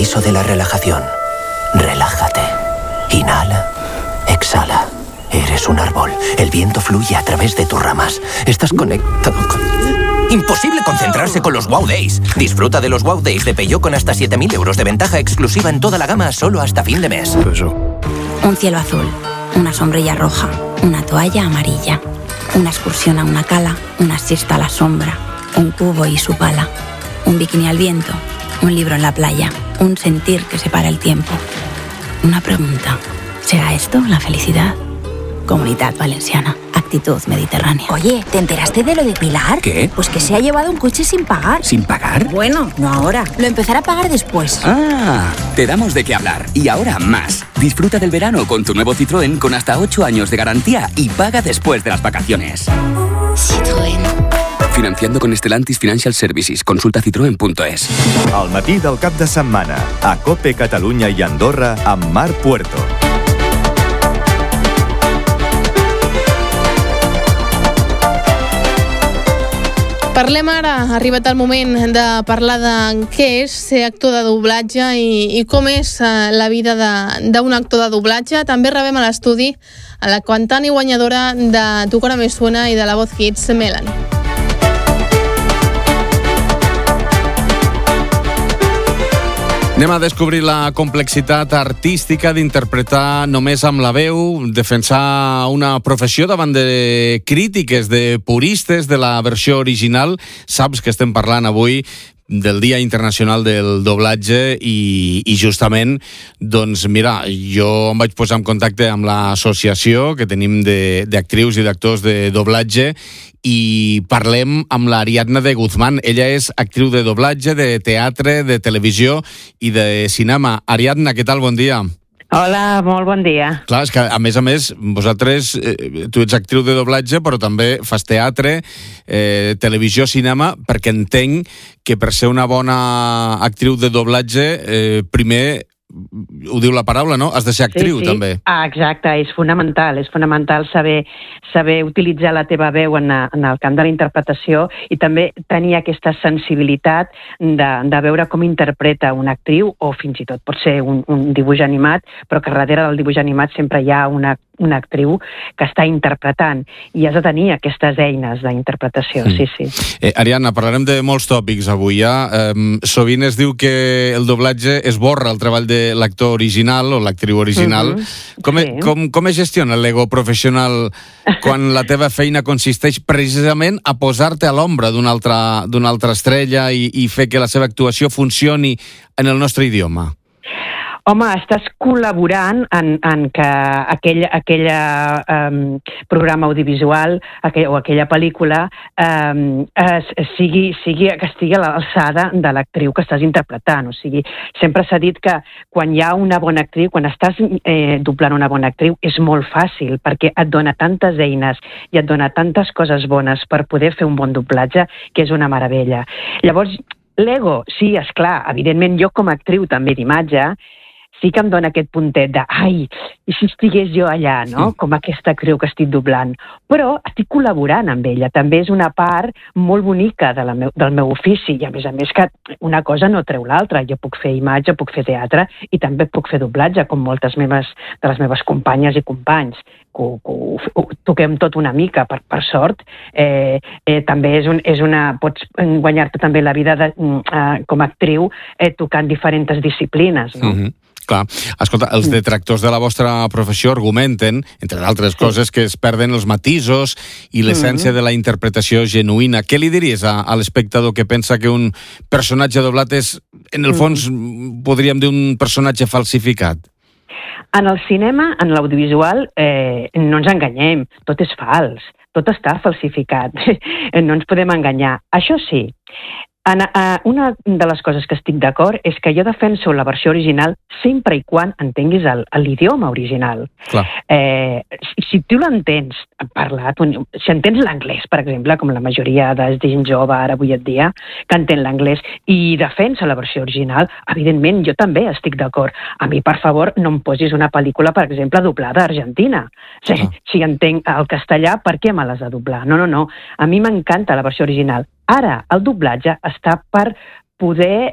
paraíso de la relajación. Relájate. Inhala. Exhala. Eres un árbol. El viento fluye a través de tus ramas. Estás conectado con... ¡Imposible concentrarse con los Wow Days! Disfruta de los Wow Days de Peugeot con hasta 7.000 euros de ventaja exclusiva en toda la gama solo hasta fin de mes. Un cielo azul, una sombrilla roja, una toalla amarilla, una excursión a una cala, una siesta a la sombra, un cubo y su pala, un bikini al viento, un libro en la playa, un sentir que separa el tiempo. Una pregunta, ¿será esto la felicidad? Comunidad Valenciana. Actitud mediterránea. Oye, ¿te enteraste de lo de Pilar? ¿Qué? Pues que se ha llevado un coche sin pagar. ¿Sin pagar? Bueno, no ahora. Lo empezará a pagar después. Ah, te damos de qué hablar. Y ahora más. Disfruta del verano con tu nuevo Citroën con hasta 8 años de garantía y paga después de las vacaciones. Citroën. Financiando con Stellantis Financial Services. Consulta citroen.es. Al matí del cap de setmana, a COPE Catalunya i Andorra, amb Marc Puerto. Parlem ara, ha arribat el moment de parlar de què és ser actor de doblatge i com és la vida d'un actor de doblatge. També rebem a l'estudi a la cantant i guanyadora de Tu cara me suena i de la Voz Kids, Melanie. Anem a descobrir la complexitat artística d'interpretar només amb la veu, defensar una professió davant de crítiques, de puristes de la versió original. Saps que estem parlant avui del Dia Internacional del Doblatge i justament, doncs mira, jo em vaig posar en contacte amb l'associació que tenim d'actrius i d'actors de doblatge i parlem amb l'Ariadna de Guzmán. Ella és actriu de doblatge, de teatre, de televisió i de cinema. Ariadna, què tal? Bon dia. Hola, molt bon dia. Clar, és que a més, vosaltres, tu ets actriu de doblatge, però també fas teatre, televisió, cinema, perquè entenc que per ser una bona actriu de doblatge, primer, ho diu la paraula, no? Has de ser actriu, sí. també. Ah, exacte, és fonamental saber utilitzar la teva veu en el camp de la interpretació i també tenir aquesta sensibilitat de veure com interpreta una actriu o fins i tot pot ser un dibuix animat, però que darrere del dibuix animat sempre hi ha una actriu que està interpretant i has de tenir aquestes eines d'interpretació, sí. Ariadna, parlarem de molts tòpics avui, ja. Sovint es diu que el doblatge esborra el treball de l'actor original o l'actriu original. Com es gestiona l'ego professional quan la teva feina consisteix precisament a posar-te a l'ombra d'una altra estrella i fer que la seva actuació funcioni en el nostre idioma? Home, estàs col·laborant en que aquell programa audiovisual o aquella pel·lícula que estigui a l'alçada de l'actriu que estàs interpretant. O sigui, sempre s'ha dit que quan hi ha una bona actriu, quan estàs doblant una bona actriu, és molt fàcil perquè et dona tantes eines i et dona tantes coses bones per poder fer un bon doblatge que és una meravella. Llavors, l'ego, sí, esclar, evidentment jo com a actriu també d'imatge, sí que em dona aquest puntet de ai, i si estigués jo allà, no? Com aquesta actriu que estic doblant. Però estic col·laborant amb ella. També és una part molt bonica del meu ofici i a més que una cosa no treu l'altra. Jo puc fer imatge, puc fer teatre i també puc fer doblatge, com moltes de les meves companyes i companys. Ho toquem tot una mica, per sort. També pots guanyar-te també la vida com a actriu tocant diferents disciplines, no? Clar, escolta, els detractors de la vostra professió argumenten, entre d'altres coses, que es perden els matisos i l'essència de la interpretació genuïna. Què li diries a l'espectador que pensa que un personatge doblat és, en el fons, podríem dir un personatge falsificat? En el cinema, en l'audiovisual, no ens enganyem, tot és fals, tot està falsificat, no ens podem enganyar. Això sí, una de les coses que estic d'acord és que jo defenso la versió original sempre i quan entenguis l'idioma original. Si tu l'entens parlat, si entens l'anglès, per exemple, com la majoria de gent jove ara avui en dia, que entén l'anglès i defensa la versió original, evidentment jo també estic d'acord. A mi, per favor, no em posis una pel·lícula, per exemple, doblada a Argentina. Si entenc el castellà, per què me l'has de doblar? No. A mi m'encanta la versió original. Ara, el doblatge està per poder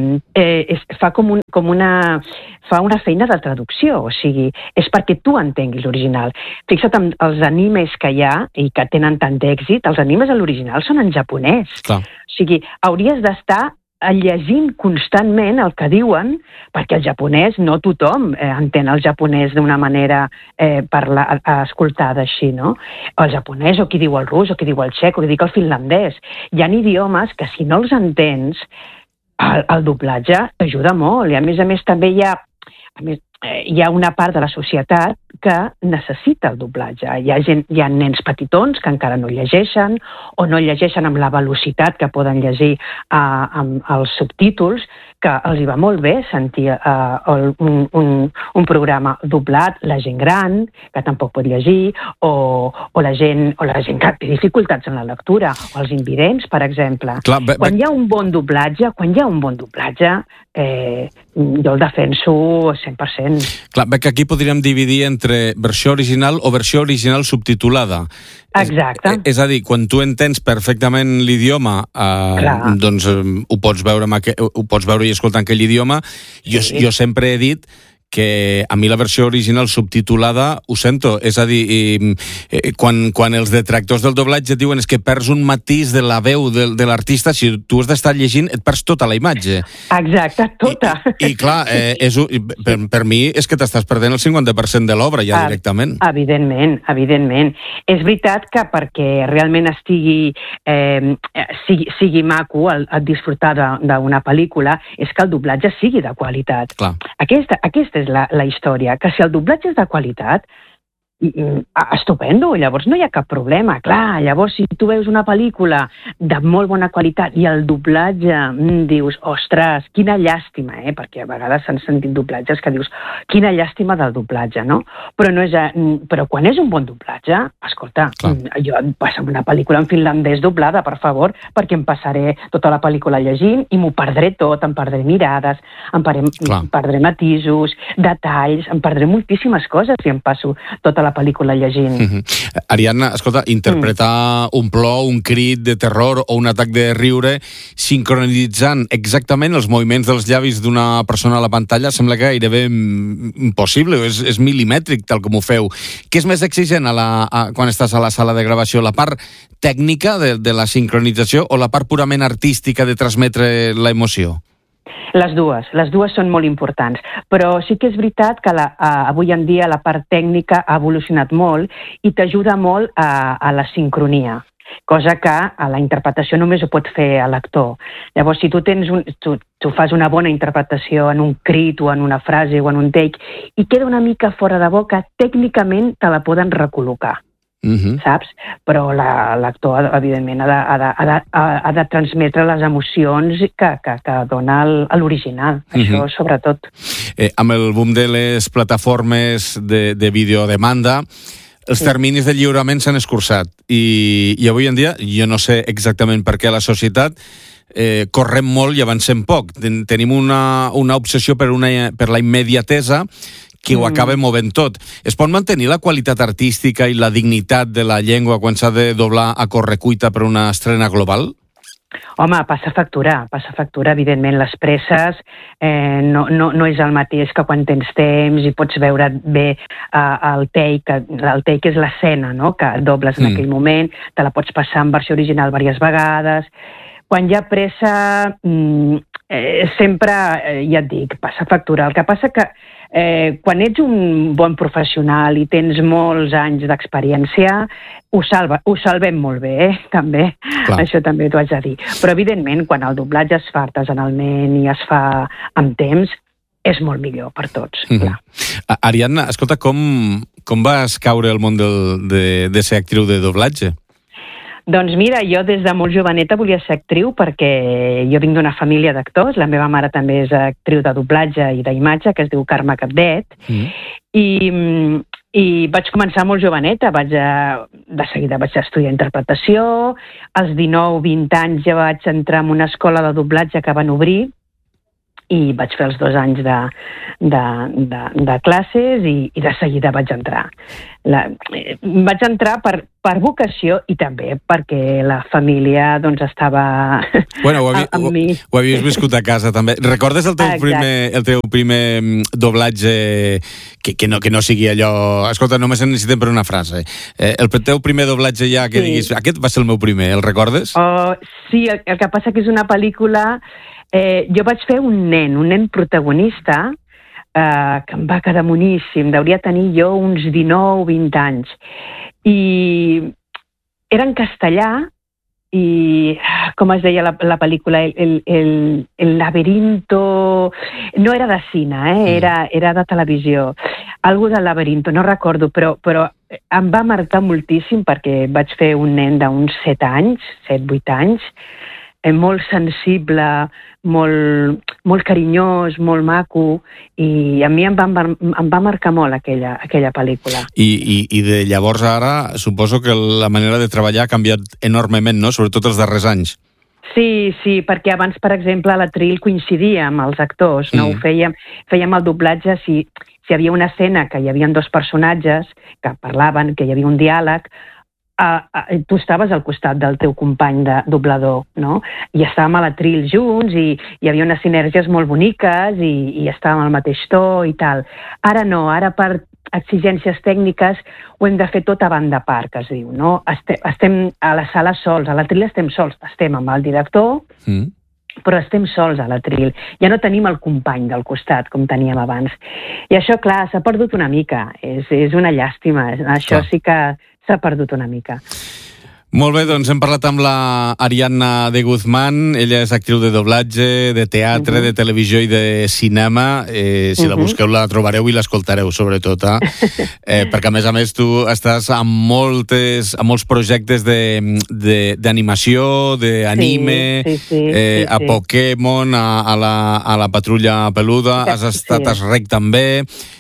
fa una feina de traducció, o sigui, és perquè tu entenguis l'original. Fixa't en els animes que hi ha i que tenen tant d'èxit, els animes a l'original són en japonès. Clar. O sigui, hauries d'estar llegint constantment el que diuen, perquè el japonès, no tothom entén el japonès d'una manera escoltada així, no? O el japonès, o qui diu el rus, o qui diu el txec, o qui diu el finlandès. Hi ha idiomes que si no els entens, el doblatge t'ajuda molt. I a més també hi ha una part de la societat que necessita el doblatge. Hi ha nens petitons que encara no llegeixen o no llegeixen amb la velocitat que poden llegir amb els subtítols, que els hi va molt bé sentir un programa doblat, la gent gran, que tampoc pot llegir, o la gent que té dificultats en la lectura, o els invidents, per exemple. Clar, quan hi ha un bon doblatge, jo el defenso 100%. Clar, que aquí podríem dividir entre versió original o versió original subtitulada. Exacte. És a dir, quan tu entens perfectament l'idioma, doncs ho pots veure i escoltar en aquell idioma. Jo sempre he dit que a mi la versió original subtitulada ho sento, és a dir, quan els detractors del doblatge diuen és que perds un matís de la veu de l'artista, si tu has d'estar llegint et perds tota la imatge. Exacte, tota. I clar, per mi és que t'estàs perdent el 50% de l'obra ja directament. Evidentment. És veritat que perquè realment sigui maco el disfrutar d'una pel·lícula és que el doblatge sigui de qualitat. Clar. Aquesta és la història, que si el doblatge és de qualitat, estupendo, llavors no hi ha cap problema. Clar, llavors si tu veus una pel·lícula de molt bona qualitat i el doblatge dius, ostres, quina llàstima, perquè a vegades s'han sentit doblatges que dius, quina llàstima del doblatge, no? Però quan és un bon doblatge, escolta, jo em passo una pel·lícula en finlandès doblada, per favor, perquè em passaré tota la pel·lícula llegint i m'ho perdré tot, em perdré mirades, em perdré matisos, detalls, em perdré moltíssimes coses si em passo tota la pel·lícula llegint. Ariadna, escolta, interpretar un plor, un crit de terror o un atac de riure sincronitzant exactament els moviments dels llavis d'una persona a la pantalla sembla que gairebé impossible, és milimètric tal com ho feu. Què és més exigent quan estàs a la sala de gravació? La part tècnica de la sincronització o la part purament artística de transmetre l'emoció? Les dues són molt importants, però sí que és veritat que avui en dia la part tècnica ha evolucionat molt i t'ajuda molt a la sincronia, cosa que a la interpretació només ho pot fer l'actor. Llavors, si tu fas una bona interpretació en un crit o en una frase o en un take i queda una mica fora de boca, tècnicament te la poden recol·locar. Saps? Però l'actor, evidentment, ha de transmetre les emocions que dona l'original, això sobretot. Amb el boom de les plataformes de videodemanda, els terminis de lliurament s'han escurçat i avui en dia, jo no sé exactament per què la societat correm molt i avancem poc. Tenim una obsessió per la immediatesa que ho acaba movent tot. Es pot mantenir la qualitat artística i la dignitat de la llengua quan s'ha de doblar a correcuita per una estrena global? Home, passa factura, evidentment. Les presses no és el mateix que quan tens temps i pots veure bé el take. El take és l'escena, no?, que dobles en aquell moment, te la pots passar en versió original diverses vegades. Quan hi ha pressa, sempre, ja et dic, passa factura. El que passa que quan ets un bon professional i tens molts anys d'experiència, ho salvem molt bé, també. Clar. Això també t'ho haig de dir. Però, evidentment, quan el doblatge es fa artesanalment i es fa amb temps, és molt millor per tots. Clar. Ariadna, escolta, com vas caure al món de ser actriu de doblatge? Doncs mira, jo des de molt joveneta volia ser actriu perquè jo vinc d'una família d'actors, la meva mare també és actriu de doblatge i d'imatge, que es diu Carme Capdet, i vaig començar molt joveneta, de seguida vaig estudiar interpretació, als 19-20 anys ja vaig entrar en una escola de doblatge que van obrir, i vaig fer els 2 anys de classes i de seguida vaig entrar. Vaig entrar per vocació i també perquè la família doncs, estava amb mi. Ho havies viscut a casa també. Recordes el teu primer doblatge que no sigui allò... Escolta, només en necessitem per una frase. El teu primer doblatge ja que diguis, aquest va ser el meu primer, el recordes? Sí, el que passa que és una pel·lícula... jo vaig fer un nen protagonista que em va quedar moníssim. Deuria tenir jo uns 19-20 anys. I era en castellà i, com es deia la pel·lícula, el laberinto... No era de cine, era de televisió. Algo del laberinto, no recordo, però em va marcar moltíssim perquè vaig fer un nen d'uns 7-8 anys, molt sensible, molt carinyós, molt maco, i a mi em va marcar molt aquella pel·lícula. I de llavors a ara suposo que la manera de treballar ha canviat enormement, no? Sobretot els darrers anys. Sí, perquè abans, per exemple, a l'Atril coincidia amb els actors, no? Fèiem el doblatge si hi havia una escena que hi havia 2 personatges que parlaven, que hi havia un diàleg, tu estaves al costat del teu company de doblador, no? I estàvem a l'Atril junts i hi havia unes sinergies molt boniques i estàvem al mateix to i tal. Ara no, ara per exigències tècniques ho hem de fer tot a banda part, que es diu, no? Estem a la sala sols, a l'Atril estem sols, estem amb el director, però estem sols a l'Atril. Ja no tenim el company del costat, com teníem abans. I això, clar, s'ha perdut una mica. És una llàstima. Això sí que s'ha perdut una mica. Molt bé, doncs hem parlat amb la Ariadna de Guzmán. Ella és actriu de doblatge, de teatre, de televisió i de cinema. Si la busqueu la trobareu i l'escoltareu, sobretot. Perquè, a més, tu estàs amb molts projectes d'animació, d'anime, a Pokémon, a la Patrulla Peluda, has estat a Shrek també.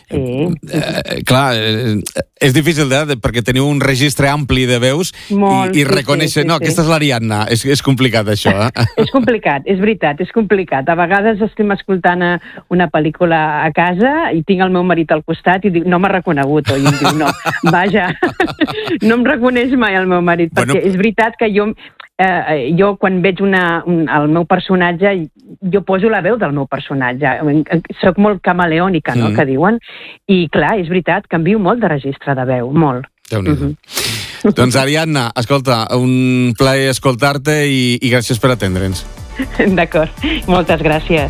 Clar, és difícil, perquè teniu un registre ampli de veus i reconèixer, no, aquesta és l'Ariadna. És complicat, això, És complicat, és veritat, és complicat. A vegades estem escoltant una pel·lícula a casa i tinc el meu marit al costat i dic, no m'ha reconegut, i em diu, no, vaja, no em reconeix mai el meu marit, perquè és veritat que jo quan veig el meu personatge, jo poso la veu del meu personatge. Soc molt camaleònica, no?, que diuen. I clar, és veritat, canvio molt de registre de veu, molt. Déu-n'hi-do. Doncs Ariadna, escolta, un plaer escoltar-te i gràcies per atendre'ns. D'acord, moltes gràcies.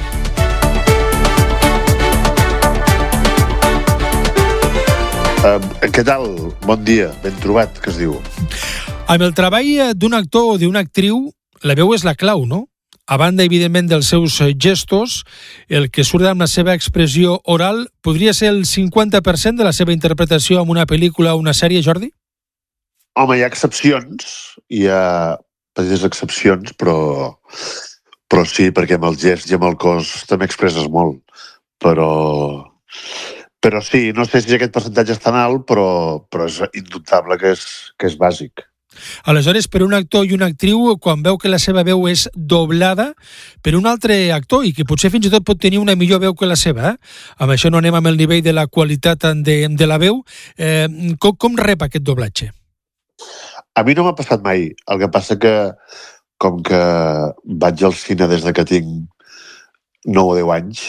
Què tal? Bon dia, ben trobat, que es diu. Amb el treball d'un actor o d'una actriu, la veu és la clau, no? A banda, evidentment, dels seus gestos, el que surt amb la seva expressió oral podria ser el 50% de la seva interpretació en una pel·lícula o una sèrie, Jordi? Home, hi ha excepcions, hi ha petites excepcions, però sí, perquè amb els gests i amb el cos també expresses molt. Però sí, no sé si aquest percentatge és tan alt, però és indubtable que és bàsic. Aleshores, per un actor i una actriu, quan veu que la seva veu és doblada per un altre actor i que potser fins i tot pot tenir una millor veu que la seva, amb això no anem amb el nivell de la qualitat de la veu, com rep aquest doblatge? A mi no m'ha passat mai. El que passa que, com que vaig al cine des de que tinc 9 o 10 anys,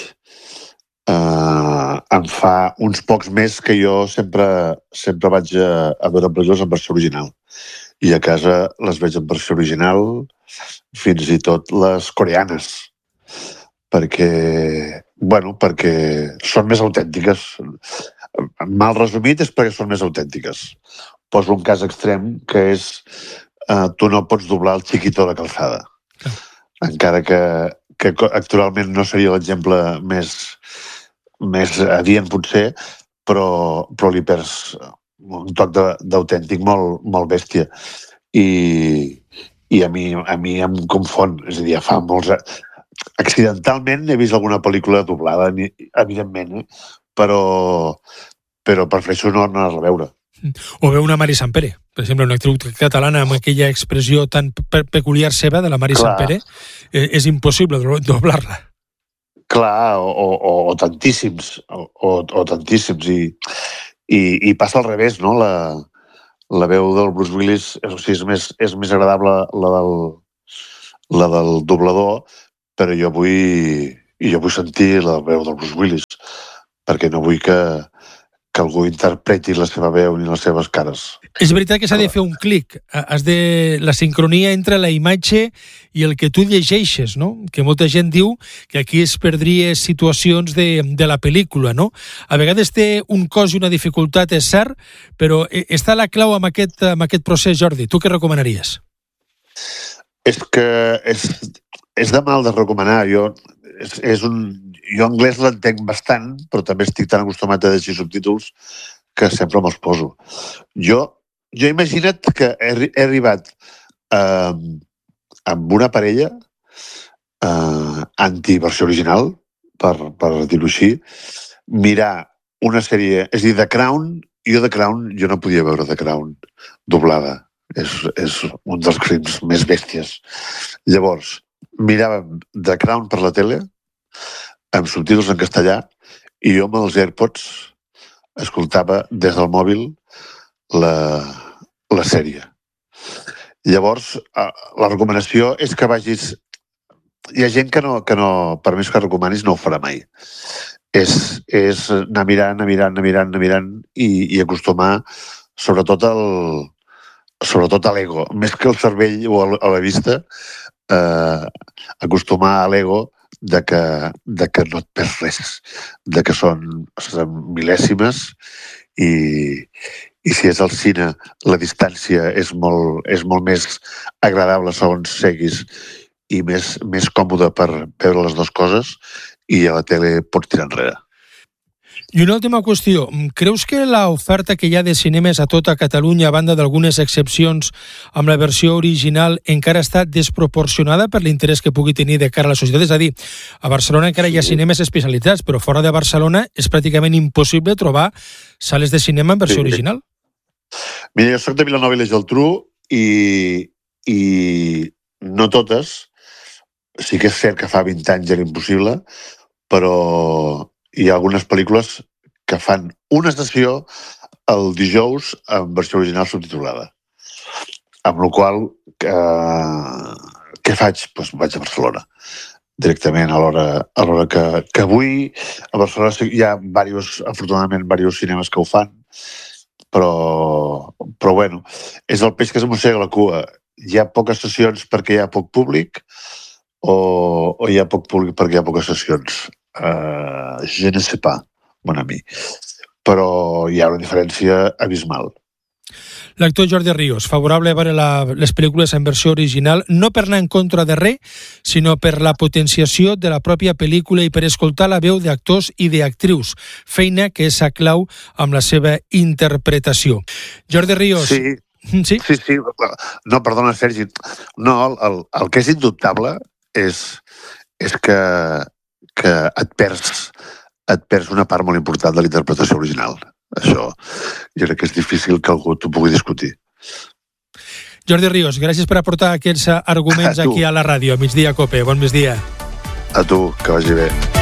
em fa uns pocs més que jo sempre vaig a veure pel·lícules en versió original. I a casa les veig en versió original, fins i tot les coreanes, perquè són més autèntiques. Mal resumit és perquè són més autèntiques. Poso un cas extrem, que és tu no pots doblar el Chiquito de Calzada. Encara que actualment no seria l'exemple més adient, potser, però li perds un toc d'autèntic molt bèstia. I a mi em confon. És a dir, fa molts... Accidentalment he vist alguna pel·lícula doblada, evidentment, però prefereixo no anar-la a veure. O veu una Mari Sampere, per exemple, una actriu catalana amb aquella expressió tan peculiar seva de la Mari Sampere, és impossible doblar-la. Clar, o tantíssims, o tantíssims, i passa al revés, no? La veu del Bruce Willis, o sigui, és més agradable la del doblador, però jo vull sentir la veu del Bruce Willis, perquè no vull que algú interpreti la seva veu ni les seves cares. És veritat que s'ha de fer un clic, la sincronia entre la imatge i el que tu llegeixes, no? Que molta gent diu que aquí es perdria situacions de la pel·lícula, no? A vegades té un cost i una dificultat, és cert, però està la clau amb aquest procés, Jordi. Tu què recomanaries? És que és de mal de recomanar. Jo anglès l'entenc bastant, però també estic tan acostumat a llegir subtítols que sempre me'ls poso. Jo imagina't que he arribat amb una parella antiversió original, per dir-ho així, mirar una sèrie, és a dir, The Crown, jo no podia veure The Crown doblada. És un dels crims més bèsties. Llavors, miràvem The Crown per la tele, amb subtítols en castellà, i jo amb els AirPods escoltava des del mòbil la sèrie. Llavors, la recomanació és que vagis... Hi ha gent que no, per més que recomanis, no ho farà mai. És anar mirant i acostumar sobretot a l'ego, més que al cervell o a la vista, acostumar a l'ego de que no et perds res, de que són mil·lèsimes i si és al cine la distància és molt més agradable segons seguis i més còmode per veure les dues coses, i a la tele pots tirar enrere. I una última qüestió. Creus que l'oferta que hi ha de cinemes a tota Catalunya, a banda d'algunes excepcions amb la versió original, encara està desproporcionada per l'interès que pugui tenir de cara a la societat? És a dir, a Barcelona encara hi ha cinemes especialitzats, però fora de Barcelona és pràcticament impossible trobar sales de cinema en versió original. Mira, jo soc de Vilanova i la Geltrú i no totes. Sí que és cert que fa 20 anys era impossible, però hi ha algunes pel·lícules que fan una sessió el dijous en versió original subtitulada. Amb la qual què faig? Doncs vaig a Barcelona directament a l'hora que vull. A Barcelona hi ha afortunadament diversos cinemes que ho fan, però bueno, és el peix que es mossega la cua. Hi ha poques sessions perquè hi ha poc públic o hi ha poc públic perquè hi ha poques sessions. Je ne sais pas, mon ami. Però hi ha una diferència abismal. L'actor Jordi Ríos, favorable a veure les pel·lícules en versió original, no per anar en contra de res, sinó per la potenciació de la pròpia pel·lícula i per escoltar la veu d'actors i d'actrius, feina que és a clau amb la seva interpretació. Jordi Ríos... Sí. No, perdona, Sergi. No, el que és indubtable és que et perds una part molt important de la interpretació original. Això jo crec que és difícil que algú t'ho pugui discutir. Jordi Ríos, gràcies per aportar aquests arguments aquí a la ràdio, a Migdia Cope. Bon migdia. A tu, que vagi bé.